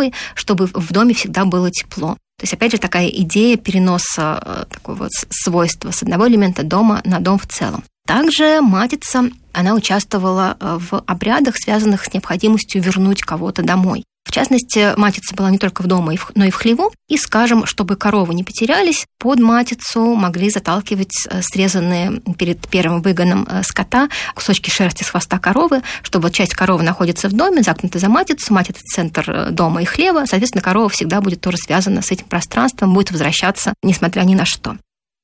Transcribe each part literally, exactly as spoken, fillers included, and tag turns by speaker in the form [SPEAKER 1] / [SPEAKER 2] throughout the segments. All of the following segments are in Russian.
[SPEAKER 1] особый, чтобы в доме всегда было тепло. То есть, опять же, такая идея переноса такого вот свойства с одного элемента дома на дом в целом. Также Матица, она участвовала в обрядах, связанных с необходимостью вернуть кого-то домой. В частности, Матица была не только в доме, но и в хлеву. И, скажем, чтобы коровы не потерялись, под Матицу могли заталкивать срезанные перед первым выгоном скота кусочки шерсти с хвоста коровы, чтобы часть коровы находится в доме, загнута за Матицу, Матица – центр дома и хлева, соответственно, корова всегда будет тоже связана с этим пространством, будет возвращаться, несмотря ни на что.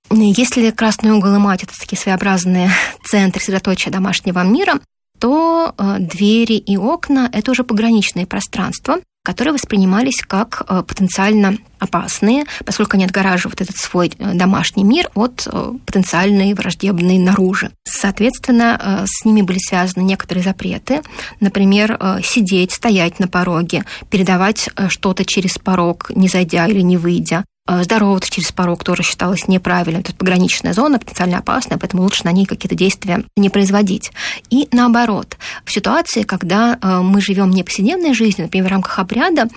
[SPEAKER 1] Если красный угол и Матица – такие своеобразные центры средоточия домашнего мира, то двери и окна – это уже пограничные пространства, которые воспринимались как потенциально опасные, поскольку они отгораживают этот свой домашний мир от потенциальной враждебной наружи. Соответственно, с ними были связаны некоторые запреты, например, сидеть, стоять на пороге, передавать что-то через порог, не зайдя или не выйдя. Здороваться через порог тоже считалось неправильным. Это пограничная зона, потенциально опасная, поэтому лучше на ней какие-то действия не производить. И наоборот, в ситуации, когда мы живем не повседневной жизнью, например, в рамках обряда,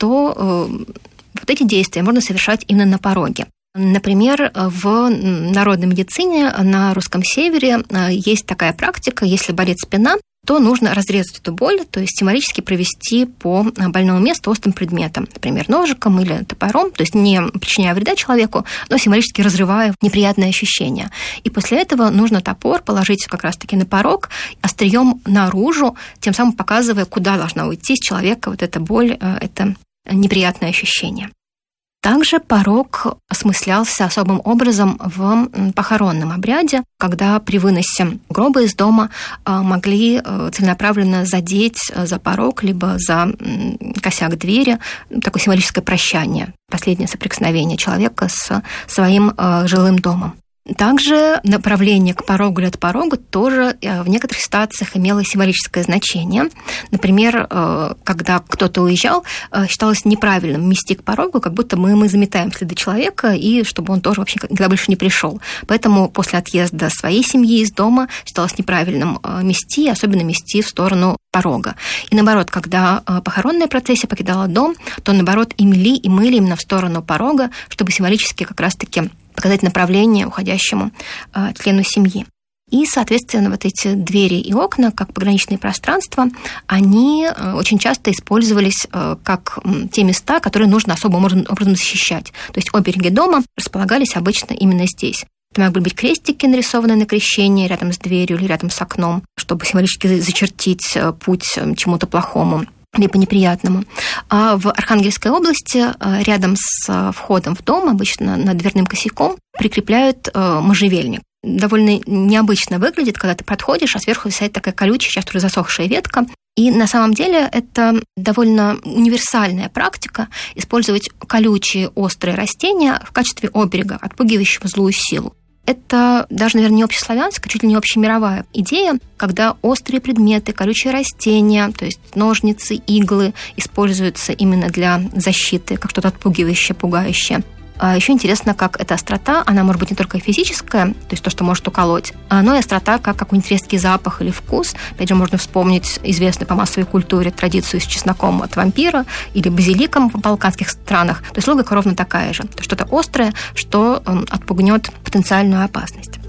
[SPEAKER 1] то вот эти действия можно совершать именно на пороге. Например, в народной медицине на русском севере есть такая практика, если болит спина, то нужно разрезать эту боль, то есть символически провести по больному месту острым предметом, например, ножиком или топором, то есть не причиняя вреда человеку, но символически разрывая неприятные ощущения. И после этого нужно топор положить как раз-таки на порог, острием наружу, тем самым показывая, куда должна уйти с человека вот эта боль, это неприятное ощущение. Также порог осмыслялся особым образом в похоронном обряде, когда при выносе гроба из дома могли целенаправленно задеть за порог, либо за косяк двери, такое символическое прощание, последнее соприкосновение человека с своим жилым домом. Также направление к порогу или от порога тоже в некоторых ситуациях имело символическое значение. Например, когда кто-то уезжал, считалось неправильным мести к порогу, как будто мы, мы заметаем следы человека, и чтобы он тоже вообще никогда больше не пришел. Поэтому после отъезда своей семьи из дома считалось неправильным мести, особенно мести в сторону порога. И наоборот, когда похоронная процессия покидала дом, то наоборот и мели, и мыли именно в сторону порога, чтобы символически как раз-таки показать направление уходящему э, члену семьи. И, соответственно, вот эти двери и окна, как пограничные пространства, они э, очень часто использовались э, как э, те места, которые нужно особым образом защищать. То есть обереги дома располагались обычно именно здесь. Это могли быть крестики, нарисованные на крещении рядом с дверью или рядом с окном, чтобы символически зачертить путь чему-то плохому либо неприятному. А в Архангельской области рядом с входом в дом, обычно над дверным косяком, прикрепляют можжевельник. Довольно необычно выглядит, когда ты подходишь, а сверху висит такая колючая, часто уже засохшая ветка. И на самом деле это довольно универсальная практика использовать колючие острые растения в качестве оберега, отпугивающего злую силу. Это даже, наверное, не общеславянская, чуть ли не общемировая идея, когда острые предметы, колючие растения, то есть ножницы, иглы используются именно для защиты, как что-то отпугивающее, пугающее. А еще интересно, как эта острота, она может быть не только физическая, то есть то, что может уколоть, но и острота, как какой-нибудь резкий запах или вкус. Опять же, можно вспомнить известную по массовой культуре традицию с чесноком от вампира или базиликом в балканских странах. То есть логика ровно такая же. То что-то острое, что отпугнет потенциальную опасность.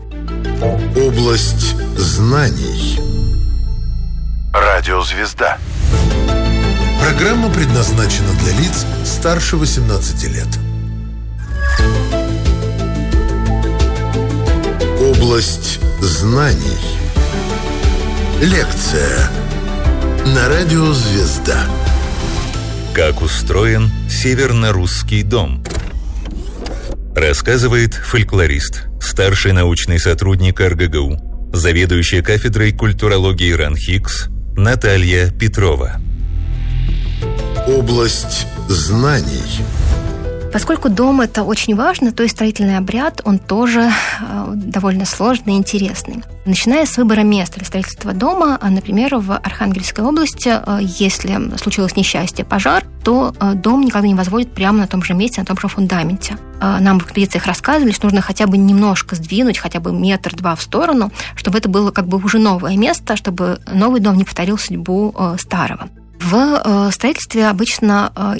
[SPEAKER 2] Область знаний. Радиозвезда. Программа предназначена для лиц старше восемнадцати лет. Область знаний. Лекция на радио «Звезда».
[SPEAKER 3] Как устроен северно-русский дом? Рассказывает фольклорист, старший научный сотрудник эр гэ гэ у, заведующая кафедрой культурологии РАНХИКС Наталья Петрова.
[SPEAKER 2] Область знаний.
[SPEAKER 1] Поскольку дом – это очень важно, то и строительный обряд, он тоже довольно сложный и интересный. Начиная с выбора места для строительства дома, например, в Архангельской области, если случилось несчастье, пожар, то дом никогда не возводят прямо на том же месте, на том же фундаменте. Нам в экспедициях рассказывали, что нужно хотя бы немножко сдвинуть, хотя бы метр-два в сторону, чтобы это было как бы уже новое место, чтобы новый дом не повторил судьбу старого. В строительстве обычно